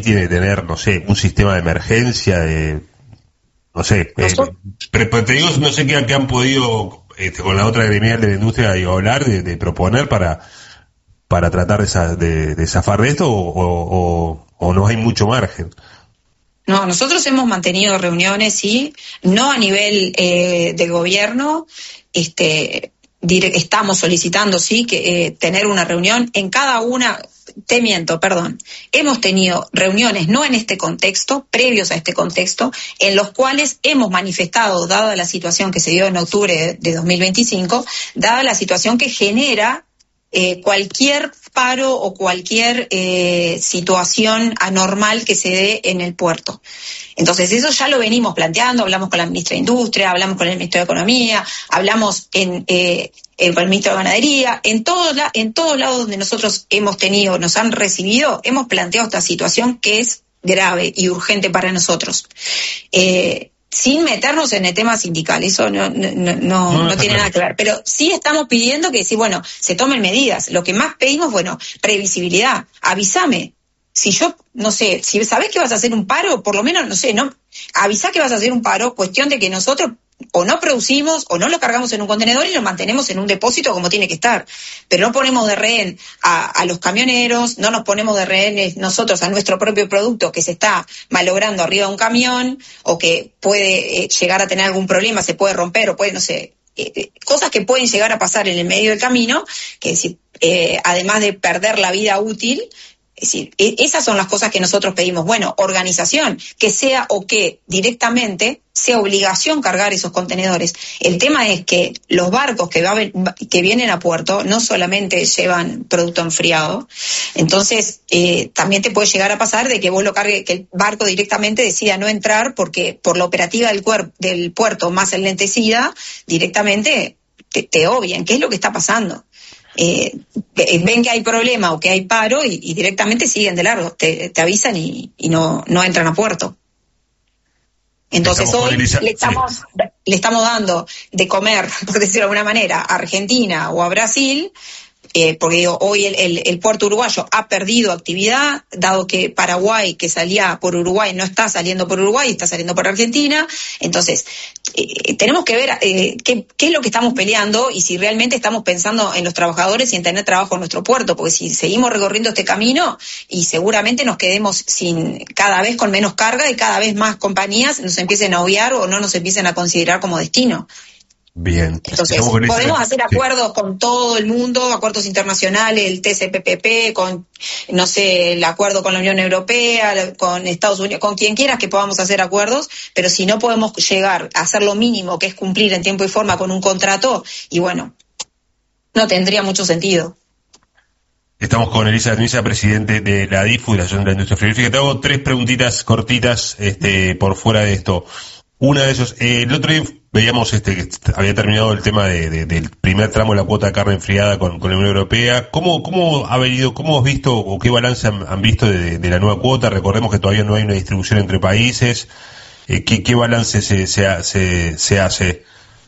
tiene que tener, no sé, un sistema de emergencia, no sé, pero te digo, no sé qué han podido con la otra gremial de la industria hablar, de proponer para tratar de zafar de esto, o no hay mucho margen. No, nosotros hemos mantenido reuniones, sí, no a nivel de gobierno, estamos solicitando, sí, que tener una reunión en cada una. Te miento, perdón. Hemos tenido reuniones, no en este contexto, previos a este contexto, en los cuales hemos manifestado, dada la situación que se dio en octubre de 2025, dada la situación que genera cualquier paro o cualquier situación anormal que se dé en el puerto. Entonces, eso ya lo venimos planteando, hablamos con la ministra de Industria, hablamos con el ministro de Economía, hablamos con el ministro de Ganadería, en todos lados donde nosotros nos han recibido, hemos planteado esta situación que es grave y urgente para nosotros. Sin meternos en el tema sindical, eso no tiene nada que ver, pero sí estamos pidiendo que se tomen medidas. Lo que más pedimos, previsibilidad. Avísame. Si yo, no sé, si sabés que vas a hacer un paro, por lo menos, avisá que vas a hacer un paro, cuestión de que nosotros o no producimos o no lo cargamos en un contenedor y lo mantenemos en un depósito como tiene que estar. Pero no ponemos de rehén a los camioneros, no nos ponemos de rehenes nosotros a nuestro propio producto que se está malogrando arriba de un camión o que puede llegar a tener algún problema, se puede romper o puede, cosas que pueden llegar a pasar en el medio del camino, que además de perder la vida útil. Es decir, esas son las cosas que nosotros pedimos. Organización, que sea o que directamente sea obligación cargar esos contenedores. El tema es que los barcos que vienen a puerto no solamente llevan producto enfriado, entonces también te puede llegar a pasar de que vos lo cargues, que el barco directamente decida no entrar porque por la operativa del puerto más el lentecida, directamente te obvian. ¿Qué es lo que está pasando? Ven que hay problema o que hay paro y directamente siguen de largo, te avisan y no entran a puerto. Entonces hoy le estamos dando de comer, por decirlo de alguna manera, a Argentina o a Brasil, porque hoy el puerto uruguayo ha perdido actividad, dado que Paraguay, que salía por Uruguay, no está saliendo por Uruguay, está saliendo por Argentina. Entonces, tenemos que ver qué es lo que estamos peleando y si realmente estamos pensando en los trabajadores y en tener trabajo en nuestro puerto, porque si seguimos recorriendo este camino y seguramente nos quedemos cada vez con menos carga y cada vez más compañías nos empiecen a obviar o no nos empiecen a considerar como destino. Bien. Entonces, podemos hacer acuerdos con todo el mundo, acuerdos internacionales, el TCPPP, con, el acuerdo con la Unión Europea, con Estados Unidos, con quien quieras que podamos hacer acuerdos, pero si no podemos llegar a hacer lo mínimo, que es cumplir en tiempo y forma con un contrato, no tendría mucho sentido. Estamos con Elisa Arniza, presidente de la DIFU, de la Asociación de la Industria Frigorífica. Te hago 3 preguntitas cortitas por fuera de esto. Una de esos, el otro día veíamos que había terminado el tema del primer tramo de la cuota de carne enfriada con la Unión Europea. ¿Cómo has visto o qué balance han visto de la nueva cuota? Recordemos que todavía no hay una distribución entre países. ¿Qué balance se hace?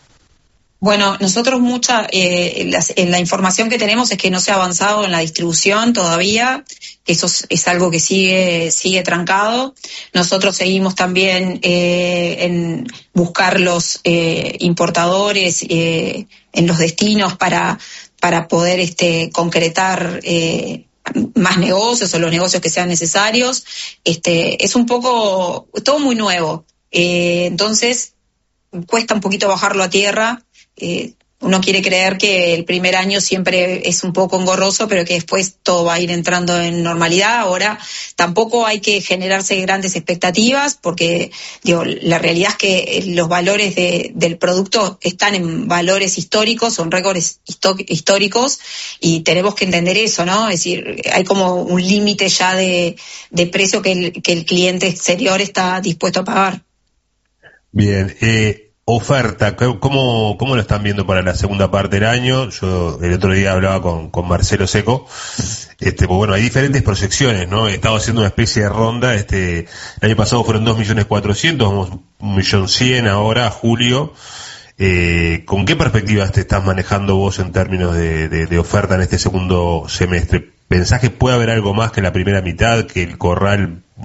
Nosotros en la información que tenemos es que no se ha avanzado en la distribución todavía, eso es algo que sigue trancado. Nosotros seguimos también en buscar los importadores en los destinos para poder concretar más negocios o los negocios que sean necesarios. Es un poco todo muy nuevo, entonces cuesta un poquito bajarlo a tierra. Uno quiere creer que el primer año siempre es un poco engorroso, pero que después todo va a ir entrando en normalidad. Ahora tampoco hay que generarse grandes expectativas porque la realidad es que los valores del producto están en valores históricos, son récords históricos y tenemos que entender eso, ¿no? Es decir, hay como un límite ya de precio que el cliente exterior está dispuesto a pagar. Bien, oferta, ¿cómo lo están viendo para la segunda parte del año? Yo el otro día hablaba con Marcelo Seco, pues hay diferentes proyecciones, ¿no? He estado haciendo una especie de ronda, el año pasado fueron 2.400.000, vamos 1.100.000 ahora, julio. ¿Con qué perspectivas te estás manejando vos en términos de oferta en este segundo semestre? ¿Pensás que puede haber algo más que la primera mitad, que el corral